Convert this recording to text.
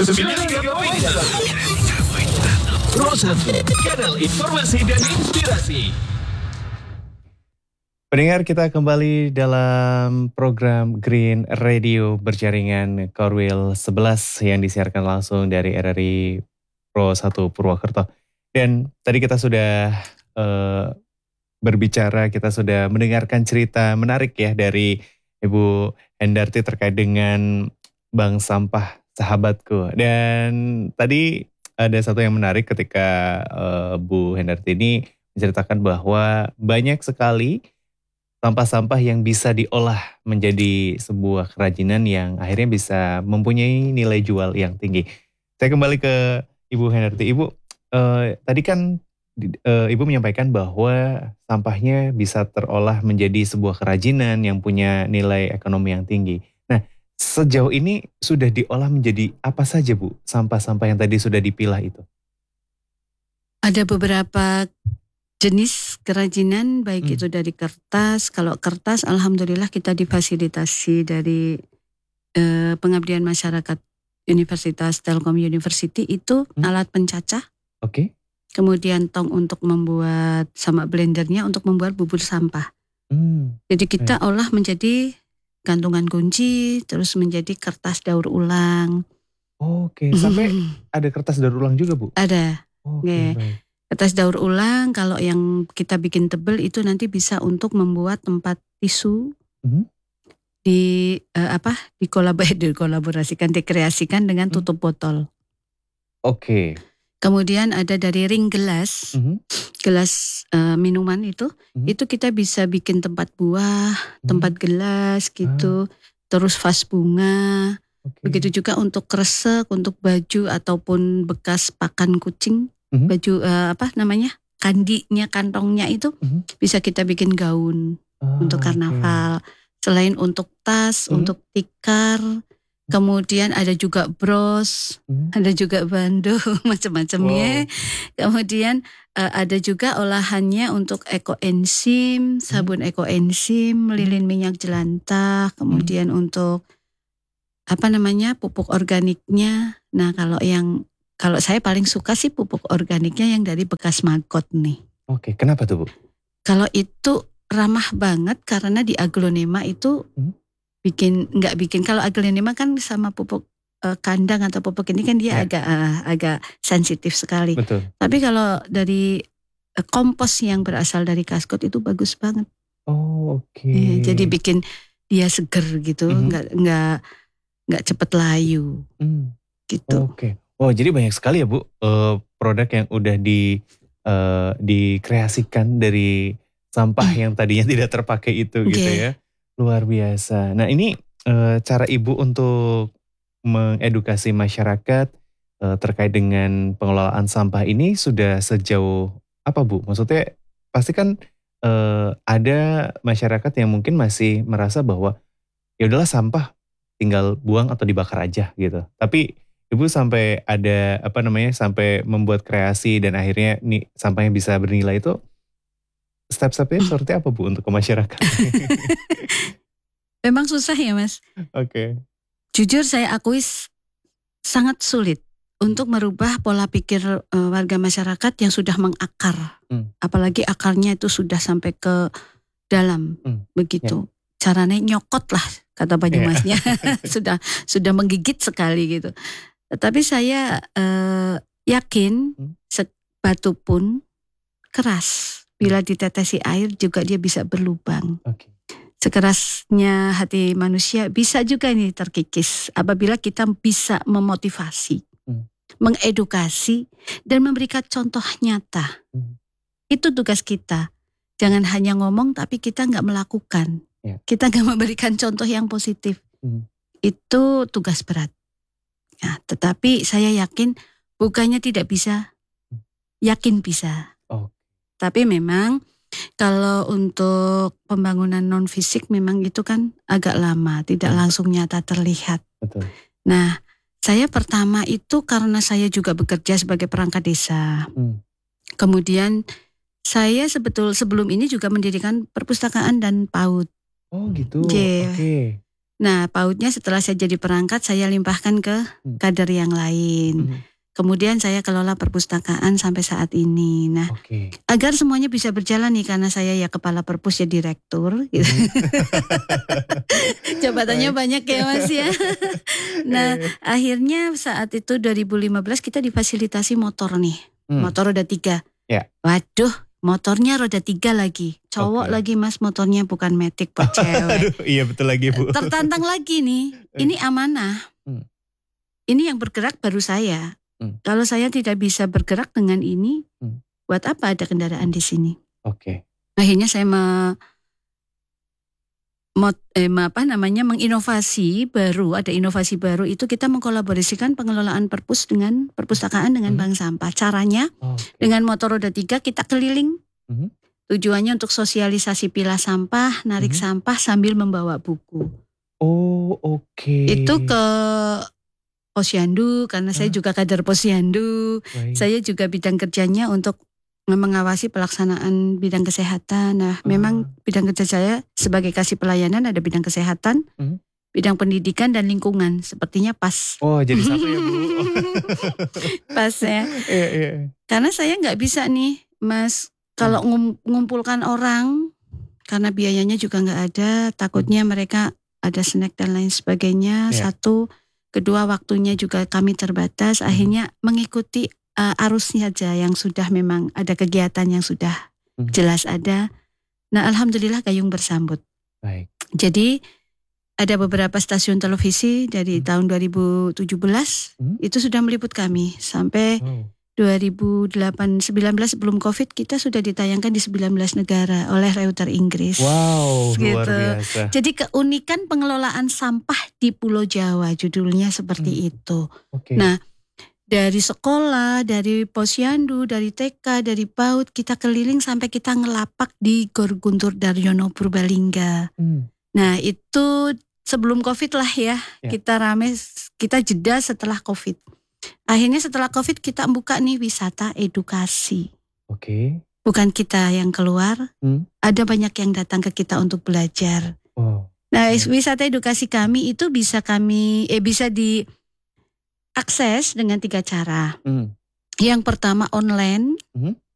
Pro 1, kanal informasi dan inspirasi. Pendengar, kita kembali dalam program Green Radio berjaringan Korwil 11 yang disiarkan langsung dari RRI Pro 1 Purwokerto. Dan tadi kita sudah berbicara, kita sudah mendengarkan cerita menarik ya dari Ibu Hendarti terkait dengan Bank Sampah Sahabatku. Dan tadi ada satu yang menarik ketika Bu Hendarti ini menceritakan bahwa banyak sekali sampah-sampah yang bisa diolah menjadi sebuah kerajinan yang akhirnya bisa mempunyai nilai jual yang tinggi. Saya kembali ke Ibu Hendarti. Ibu, tadi kan Ibu menyampaikan bahwa sampahnya bisa terolah menjadi sebuah kerajinan yang punya nilai ekonomi yang tinggi. Nah, sejauh ini sudah diolah menjadi apa saja, Bu, sampah-sampah yang tadi sudah dipilah itu? Ada beberapa jenis kerajinan, baik itu dari kertas. Kalau kertas, alhamdulillah kita difasilitasi dari pengabdian masyarakat Universitas Telkom University itu alat pencacah. Oke. Kemudian tong untuk membuat, sama blendernya untuk membuat bubur sampah. Jadi kita olah menjadi gantungan kunci, terus menjadi kertas daur ulang. Oke, sampai ada kertas daur ulang juga, Bu? Ada. Oke, baik. Kertas daur ulang, kalau yang kita bikin tebel itu nanti bisa untuk membuat tempat tisu dikolaborasikan, dikreasikan dengan tutup botol. Oke. Kemudian ada dari ring gelas, gelas minuman itu kita bisa bikin tempat buah, tempat gelas gitu, terus vas bunga. Begitu juga untuk kresek, untuk baju ataupun bekas pakan kucing. Baju kandinya, kantongnya itu bisa kita bikin gaun untuk karnaval. Selain untuk tas, untuk tikar, kemudian ada juga bros, ada juga bandung, macam-macamnya. Kemudian ada juga olahannya untuk ekoenzim, sabun ekoenzim, lilin minyak jelantah, kemudian untuk pupuk organiknya. Nah, kalau saya paling suka sih pupuk organiknya yang dari bekas maggot nih. Oke, kenapa tuh, Bu? Kalau itu ramah banget karena di aglonema itu nggak bikin. Kalau aglonema kan sama pupuk kandang atau pupuk ini kan dia agak sensitif sekali. Betul. Tapi kalau dari kompos yang berasal dari kaskot itu bagus banget. Oh, oke. Jadi bikin dia seger gitu, nggak cepet layu. Gitu. Oke. Oh, jadi banyak sekali ya, Bu, produk yang udah dikreasikan dari sampah yang tadinya tidak terpakai itu gitu ya. Luar biasa. Nah, ini cara Ibu untuk mengedukasi masyarakat terkait dengan pengelolaan sampah ini sudah sejauh apa, Bu? Maksudnya pasti kan ada masyarakat yang mungkin masih merasa bahwa ya udahlah sampah tinggal buang atau dibakar aja gitu. Tapi Ibu sampai ada sampai membuat kreasi dan akhirnya nih sampahnya bisa bernilai itu, step-stepnya seperti apa, Bu, untuk ke masyarakat? Memang susah ya, Mas. Oke. Jujur saya akui sangat sulit untuk merubah pola pikir warga masyarakat yang sudah mengakar. Apalagi akarnya itu sudah sampai ke dalam begitu. Caranya nyokot lah kata Banyumasnya. sudah menggigit sekali gitu. Tetapi saya yakin batu pun keras. Bila ditetesi air juga dia bisa berlubang. Sekerasnya hati manusia bisa juga nih terkikis apabila kita bisa memotivasi, mengedukasi, dan memberikan contoh nyata. Itu tugas kita. Jangan hanya ngomong tapi kita nggak melakukan. Kita nggak memberikan contoh yang positif. Itu tugas berat. Nah, tetapi saya yakin bukannya tidak bisa, yakin bisa. Tapi memang kalau untuk pembangunan non fisik memang itu kan agak lama, tidak langsung nyata terlihat. Betul. Nah, saya pertama itu karena saya juga bekerja sebagai perangkat desa. Kemudian saya sebelum ini juga mendirikan perpustakaan dan PAUD. Oh gitu. Yeah. Oke. Nah, PAUD-nya setelah saya jadi perangkat, saya limpahkan ke kader yang lain. Kemudian saya kelola perpustakaan sampai saat ini. Nah, Oke. agar semuanya bisa berjalan nih, karena saya ya kepala perpus ya direktur gitu. Jabatannya banyak ya Mas ya. Nah, akhirnya saat itu 2015 kita difasilitasi motor nih. Motor roda 3. Ya. Waduh, motornya roda 3 lagi. Cowok lagi Mas, motornya bukan Matic buat cewek. Aduh, iya betul lagi Bu. Tertantang lagi nih. Ini amanah. Ini yang bergerak baru saya. Kalau saya tidak bisa bergerak dengan ini, buat apa ada kendaraan di sini? Oke. Akhirnya saya menginovasi baru, ada inovasi baru itu kita mengkolaborasikan pengelolaan perpus dengan perpustakaan dengan bank sampah. Caranya dengan motor roda 3 kita keliling. Tujuannya untuk sosialisasi pilah sampah, narik sampah sambil membawa buku. Oh, oke. Itu ke Posyandu, karena saya juga kader Posyandu. Saya juga bidang kerjanya untuk mengawasi pelaksanaan bidang kesehatan. Nah, memang bidang kerja saya sebagai kasih pelayanan ada bidang kesehatan, bidang pendidikan dan lingkungan. Sepertinya pas. Oh, jadi satu ya Bu. Pas ya. Karena saya nggak bisa nih, Mas, kalau ngumpulkan orang, karena biayanya juga nggak ada. Takutnya mereka ada snack dan lain sebagainya. Satu. Kedua, waktunya juga kami terbatas. Akhirnya mengikuti arusnya aja yang sudah memang ada kegiatan yang sudah jelas ada. Nah, alhamdulillah gayung bersambut. Baik. Jadi ada beberapa stasiun televisi dari tahun 2017 itu sudah meliput kami sampai 2019 sebelum Covid kita sudah ditayangkan di 19 negara oleh Reuters Inggris. Wow, gitu. luar biasa. Jadi keunikan pengelolaan sampah di Pulau Jawa, judulnya seperti itu. Okay. Nah, dari sekolah, dari Posyandu, dari TK, dari PAUD, kita keliling sampai kita ngelapak di Gor Guntur Daryono Purbalingga. Nah, itu sebelum Covid lah ya. Kita rame, kita jeda setelah Covid. Akhirnya setelah Covid kita buka nih wisata edukasi. Oke. Bukan kita yang keluar, ada banyak yang datang ke kita untuk belajar. Nah, wisata edukasi kami itu bisa diakses dengan 3 cara. Yang pertama online,